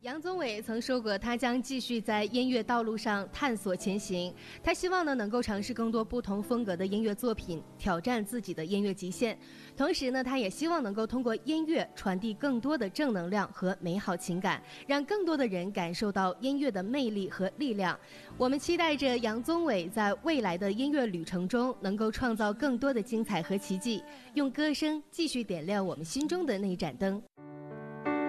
杨宗纬曾说过，他将继续在音乐道路上探索前行。他希望能够尝试更多不同风格的音乐作品，挑战自己的音乐极限。同时呢，他也希望能够通过音乐传递更多的正能量和美好情感，让更多的人感受到音乐的魅力和力量。我们期待着杨宗纬在未来的音乐旅程中，能够创造更多的精彩和奇迹，用歌声继续点亮我们心中的那盏灯。